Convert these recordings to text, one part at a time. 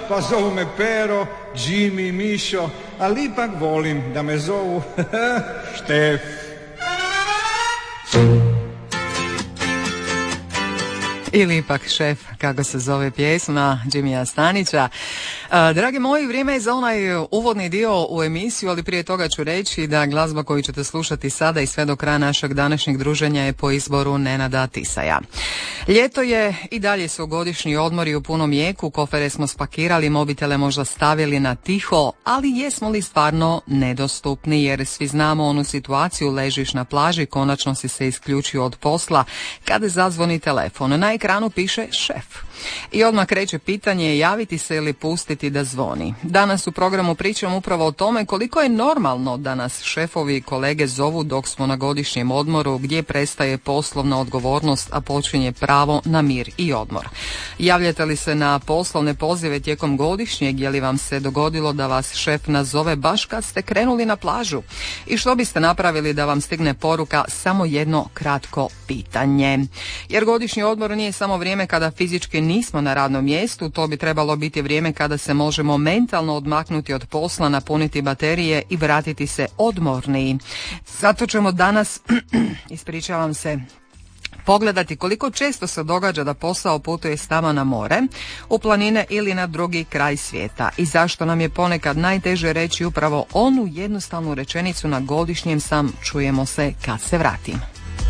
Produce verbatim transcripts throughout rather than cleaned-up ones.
pa zovu me Pero, Jimmy, Mišo, ali ipak volim da me zovu Štef. Ili ipak šef, kako se zove pjesma Jimmya Stanića. E, dragi moji, vrijeme je za onaj uvodni dio u emisiju, ali prije toga ću reći da glazba koju ćete slušati sada i sve do kraja našeg današnjeg druženja je po izboru Nenada Tisaja. Ljeto je, i dalje su godišnji odmori u punom jeku, kofere smo spakirali, mobitele možda stavili na tiho, ali jesmo li stvarno nedostupni, jer svi znamo onu situaciju, ležiš na plaži, konačno si se isključio od posla, kada zazvoni telefon, na ekranu piše šef. I odmah kreće pitanje javiti se ili pustiti da zvoni. Danas u programu pričam upravo o tome koliko je normalno da nas šefovi i kolege zovu dok smo na godišnjem odmoru, gdje prestaje poslovna odgovornost, a počinje pravo na mir i odmor. Javljate li se na poslovne pozive tijekom godišnjeg, je li vam se dogodilo da vas šef nazove baš kad ste krenuli na plažu? I što biste napravili da vam stigne poruka samo jedno kratko pitanje? Jer godišnji odmor nije samo vrijeme kada fizički nismo na radnom mjestu, to bi trebalo biti vrijeme kada se možemo mentalno odmaknuti od posla, napuniti baterije i vratiti se odmorniji. Zato ćemo danas, ispričavam se, pogledati koliko često se događa da posao putuje s nama na more, u planine ili na drugi kraj svijeta i zašto nam je ponekad najteže reći upravo onu jednostavnu rečenicu na godišnjem sam čujemo se kad se vratim.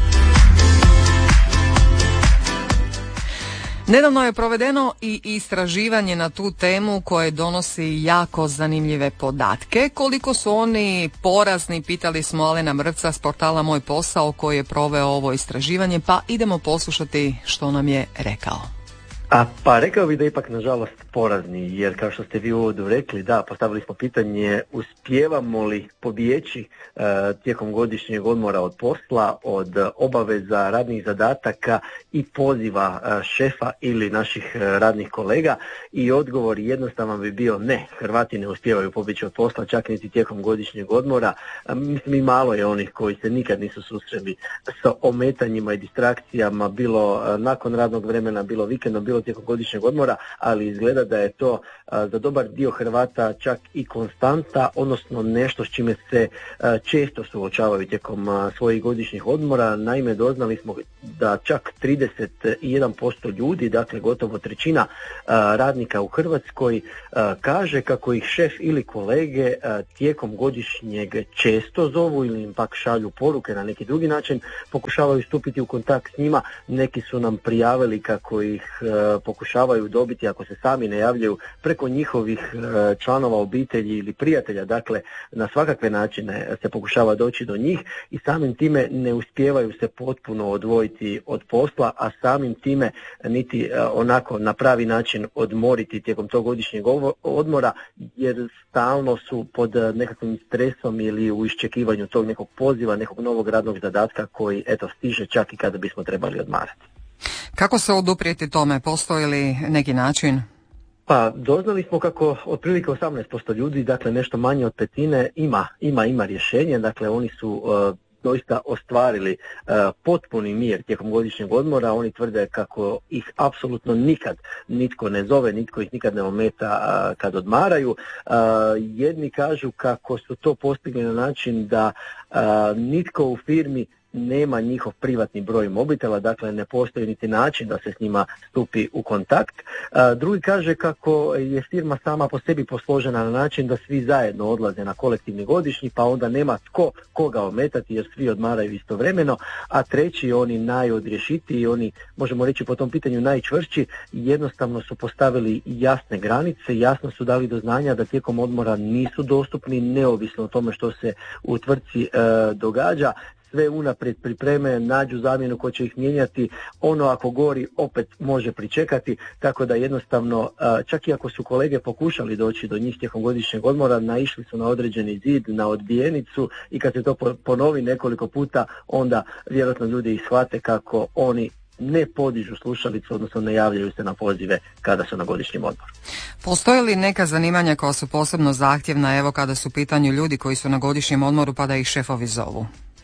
Nedavno je provedeno i istraživanje na tu temu koje donosi jako zanimljive podatke. Koliko su oni porazni, pitali smo Alena Mrca s portala Moj posao koji je proveo ovo istraživanje, pa idemo poslušati što nam je rekao. A pa rekao bih da ipak nažalost porazni, jer kao što ste vi u uvodu rekli, da, postavili smo pitanje uspijevamo li pobjeći e, tijekom godišnjeg odmora od posla, od obaveza, radnih zadataka i poziva e, šefa ili naših e, radnih kolega, i odgovor jednostavan bi bio ne, Hrvati ne uspijevaju pobjeći od posla čak niti tijekom godišnjeg odmora. E, mislim i malo je onih koji se nikad nisu susreli sa ometanjima i distrakcijama, bilo e, nakon radnog vremena, bilo vikendom, bilo tijekom godišnjeg odmora, ali izgleda da je to a, za dobar dio Hrvata čak i konstanta, odnosno nešto s čime se a, često suočavaju tijekom a, svojih godišnjih odmora. Naime, doznali smo da čak trideset jedan posto ljudi, dakle gotovo trećina a, radnika u Hrvatskoj a, kaže kako ih šef ili kolege a, tijekom godišnjeg često zovu ili im pak šalju poruke na neki drugi način, pokušavaju stupiti u kontakt s njima. Neki su nam prijavili kako ih a, pokušavaju dobiti ako se sami ne javljaju preko njihovih e, članova obitelji ili prijatelja, dakle na svakakve načine se pokušava doći do njih i samim time ne uspijevaju se potpuno odvojiti od posla, a samim time niti e, onako na pravi način odmoriti tijekom tog godišnjeg odmora, jer stalno su pod nekakvim stresom ili u iščekivanju tog nekog poziva, nekog novog radnog zadatka koji eto stiže čak i kada bismo trebali odmarati. Kako se oduprijeti tome? Postoji li neki način? Pa doznali smo kako otprilike osamnaest posto ljudi, dakle nešto manje od petine, ima ima ima rješenje. Dakle oni su uh, doista ostvarili uh, potpuni mir tijekom godišnjeg odmora. Oni tvrde kako ih apsolutno nikad nitko ne zove, nitko ih nikad ne ometa uh, kad odmaraju. Uh, jedni kažu kako su to postigli na način da uh, nitko u firmi nema njihov privatni broj mobitela, dakle ne postoji niti način da se s njima stupi u kontakt. A, drugi kaže kako je firma sama po sebi posložena na način da svi zajedno odlaze na kolektivni godišnji, pa onda nema tko koga ometati jer svi odmaraju istovremeno, a treći, oni najodrješitiji, oni možemo reći po tom pitanju najčvršći, jednostavno su postavili jasne granice, jasno su dali do znanja da tijekom odmora nisu dostupni neovisno o tome što se u tvrtci e, događa. Sve unaprijed pripreme, nađu zamjenu ko će ih mijenjati, ono ako gori opet može pričekati, tako da jednostavno čak i ako su kolege pokušali doći do njih tijekom godišnjeg odmora, naišli su na određeni zid, na odbijenicu i kad se to ponovi nekoliko puta, onda vjerojatno ljudi ih shvate kako oni ne podižu slušalicu, odnosno ne javljaju se na pozive kada su na godišnjem odmoru. Postoje li neka zanimanja koja su posebno zahtjevna, evo kada su u pitanju ljudi koji su na godišnjem odmoru pa da ih šefovi zovu?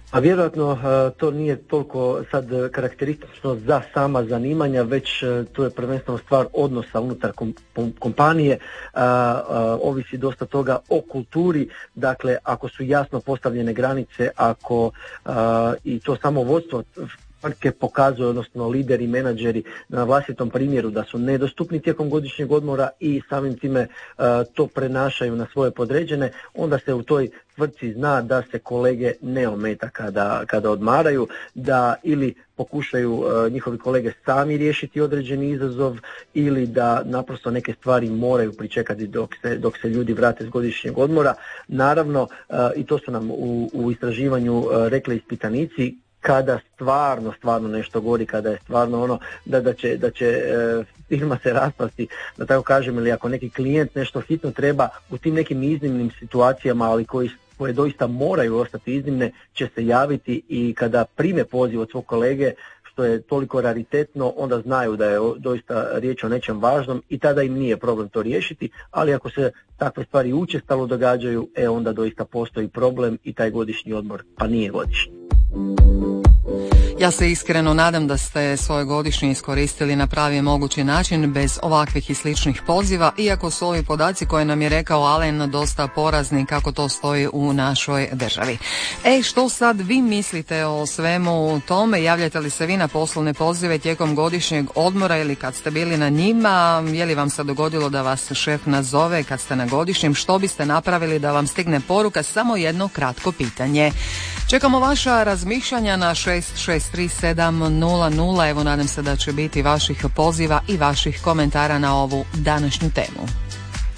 A vjerojatno to nije toliko sad karakteristično za sama zanimanja, već to je prvenstveno stvar odnosa unutar kompanije, ovisi dosta toga o kulturi, dakle ako su jasno postavljene granice, ako i to samo vodstvo tvrtke pokazuju, odnosno lideri, menadžeri na vlastitom primjeru da su nedostupni tijekom godišnjeg odmora i samim time uh, to prenašaju na svoje podređene, onda se u toj tvrtci zna da se kolege ne ometa kada, kada odmaraju, da ili pokušaju uh, njihovi kolege sami riješiti određeni izazov ili da naprosto neke stvari moraju pričekati dok se, dok se ljudi vrate s godišnjeg odmora. Naravno, uh, i to su nam u, u istraživanju uh, rekli ispitanici, kada stvarno, stvarno nešto gori, kada je stvarno ono da, da će, da će e, firma se raspasti, da tako kažem, ili ako neki klijent nešto hitno treba u tim nekim iznimnim situacijama, ali koji, koje doista moraju ostati iznimne, će se javiti i kada prime poziv od svog kolege, što je toliko raritetno, onda znaju da je doista riječ o nečem važnom i tada im nije problem to riješiti, ali ako se takve stvari učestalo događaju, e onda doista postoji problem i taj godišnji odmor, pa nije godišnji. Ja se iskreno nadam da ste svoje godišnje iskoristili na pravi mogući način bez ovakvih i sličnih poziva, iako su ovi podaci koje nam je rekao Alen dosta porazni kako to stoji u našoj državi. E, što sad vi mislite o svemu tome? Javljate li se vi na poslovne pozive tijekom godišnjeg odmora ili kad ste bili na njima? Je li vam se dogodilo da vas šef nazove kad ste na godišnjem? Što biste napravili da vam stigne poruka? Samo jedno kratko pitanje. Čekamo vaša razmišljanja na šest šest tri sedam nula nula. Evo, nadam se da će biti vaših poziva i vaših komentara na ovu današnju temu.